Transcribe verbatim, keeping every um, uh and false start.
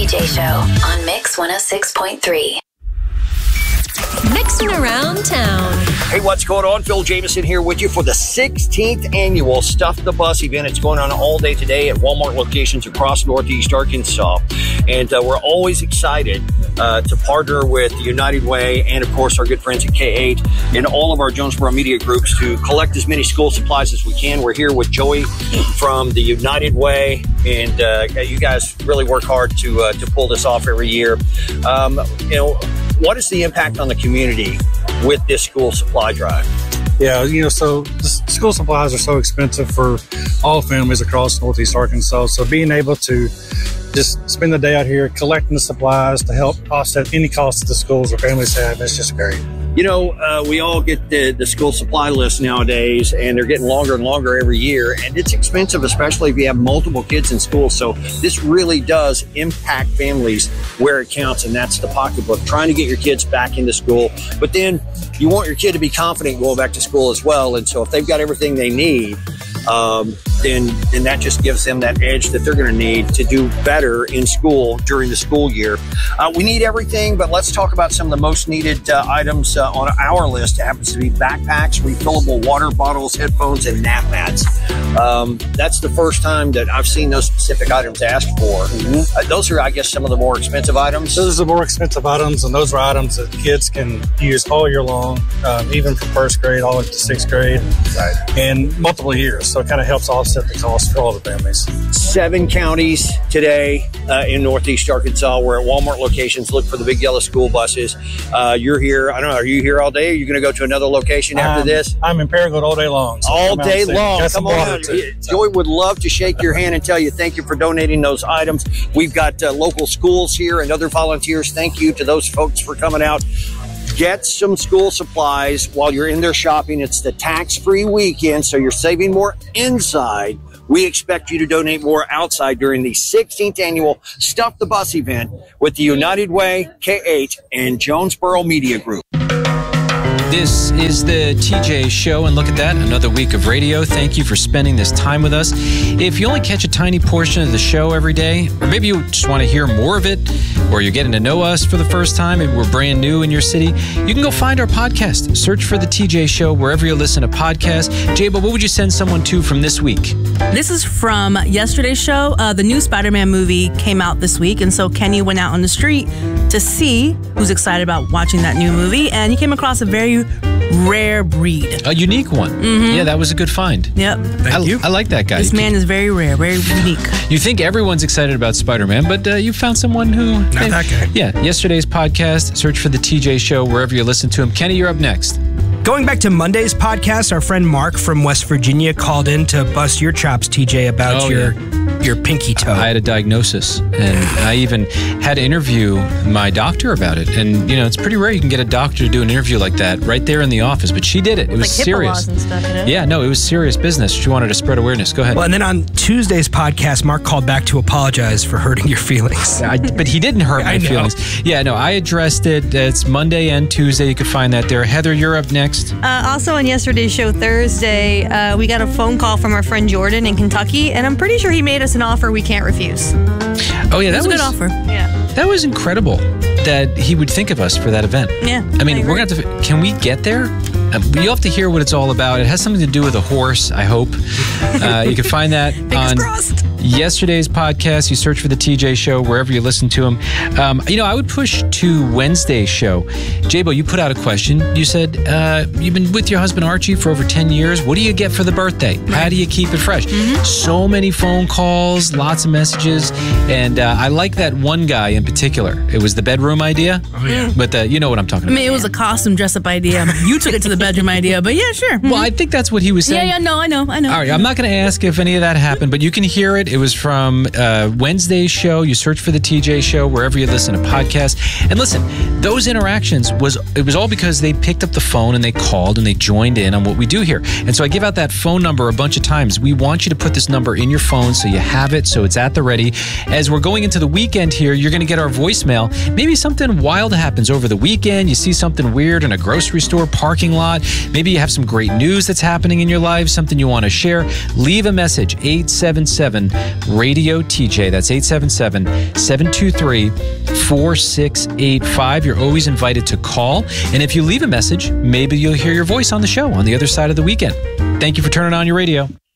J Show on Mix one oh six point three. Mixing around town. Hey, what's going on? Phil Jameson here with you for the sixteenth annual Stuff the Bus event. It's going on all day today at Walmart locations across Northeast Arkansas. And uh, we're always excited uh, to partner with the United Way and, of course, our good friends at K eight and all of our Jonesboro media groups to collect as many school supplies as we can. We're here with Joey from the United Way, and uh, you guys really work hard to uh, to pull this off every year. Um, you know, what is the impact on the community with this school supply drive? Yeah, you know, so the school supplies are so expensive for all families across Northeast Arkansas. So being able to just spend the day out here collecting the supplies to help offset any costs that the schools or families have, it's just great. You know, uh, we all get the, the school supply list nowadays, and they're getting longer and longer every year, and it's expensive, especially if you have multiple kids in school. So this really does impact families where it counts, and that's the pocketbook, trying to get your kids back into school. But then you want your kid to be confident going back to school as well, and so if they've got everything they need, um, then, then that just gives them that edge that they're going to need to do better in school during the school year. Uh, we need everything, but let's talk about some of the most needed uh, items uh, on our list. It happens to be backpacks, refillable water bottles, headphones, and nap mats. Um, that's the first time that I've seen those specific items asked for. Mm-hmm. Uh, those are, I guess, some of the more expensive items. Those are the more expensive items, and those are items that kids can use all year long, um, even from first grade all the way to sixth grade, right, and multiple years. So it kind of helps offset the cost for all the families. Seven counties today uh, in Northeast Arkansas. We're at Walmart locations. Look for the big yellow school buses. Uh, you're here. I don't know. Are you here all day? Are you going to go to another location after um, this? I'm in Paragould all day long. So all day long. Come on out. Joey would love to shake your hand and tell you thank you for donating those items. We've got uh, local schools here and other volunteers. Thank you to those folks for coming out. Get some school supplies while you're in there shopping. It's the tax-free weekend, so you're saving more inside. We expect you to donate more outside during the sixteenth annual Stuff the Bus event with the United Way, K eight, and Jonesboro Media Group. This is the T J Show, and look at that, another week of radio. Thank you for spending this time with us. If you only catch a tiny portion of the show every day, or maybe you just want to hear more of it, or you're getting to know us for the first time and we're brand new in your city, you can go find our podcast. Search for the T J Show wherever you listen to podcasts. Jayba, what would you send someone to from this week? This is from yesterday's show. Uh, the new Spider-Man movie came out this week, and so Kenny went out on the street to see who's excited about watching that new movie, and he came across a very rare breed. A unique one. Mm-hmm. Yeah, that was a good find. Yep. Thank I, you. I like that guy. This man is very rare, very unique. You think everyone's excited about Spider-Man, but uh, you found someone who... Not hey, that guy. Yeah, yesterday's podcast. Search for the T J Show wherever you listen to him. Kenny, you're up next. Going back to Monday's podcast, our friend Mark from West Virginia called in to bust your chops, T J, about oh, your yeah. your pinky toe. I had a diagnosis, and I even had to interview my doctor about it. And, you know, it's pretty rare you can get a doctor to do an interview like that right there in the office, but she did it. It was like serious. Laws and stuff, you know? Yeah, no, it was serious business. She wanted to spread awareness. Go ahead. Well, and then on Tuesday's podcast, Mark called back to apologize for hurting your feelings. I, but he didn't hurt my feelings. Yeah, no, I addressed it. It's Monday and Tuesday. You can find that there. Heather, you're up next. Uh, also on yesterday's show, Thursday, uh, we got a phone call from our friend Jordan in Kentucky, and I'm pretty sure he made us an offer we can't refuse. Oh, yeah, that was a was good offer. Yeah. That was incredible that he would think of us for that event. Yeah. I mean, I we're going to have to, can we get there? Uh, you have to hear what it's all about. It has something to do with a horse, I hope. Uh, you can find that on crossed. yesterday's podcast. You search for the T J Show wherever you listen to him. Um, you know, I would push to Wednesday's show. Jaybo, you put out a question. You said, uh, you've been with your husband Archie for over ten years. What do you get for the birthday? Right. How do you keep it fresh? Mm-hmm. So many phone calls, lots of messages. And uh, I like that one guy in particular. It was the bedroom idea. Oh, yeah. But uh, you know what I'm talking I mean, about. it was a costume dress-up idea. You took it to the bedroom idea, but yeah, sure. Mm-hmm. Well, I think that's what he was saying. Yeah, yeah, no, I know, I know. All right, I'm not going to ask if any of that happened, but you can hear it. It was from uh, Wednesday's show. You search for the T J Show wherever you listen to podcasts. And listen, those interactions, was it was all because they picked up the phone and they called and they joined in on what we do here. And so I give out that phone number a bunch of times. We want you to put this number in your phone so you have it, so it's at the ready. As we're going into the weekend here, you're going to get our voicemail. Maybe something wild happens over the weekend. You see something weird in a grocery store parking lot. Maybe you have some great news that's happening in your life, something you want to share. Leave a message, eight seven seven, Radio T J. That's eight seven seven, seven two three, four six eight five. You're always invited to call. And if you leave a message, maybe you'll hear your voice on the show on the other side of the weekend. Thank you for turning on your radio.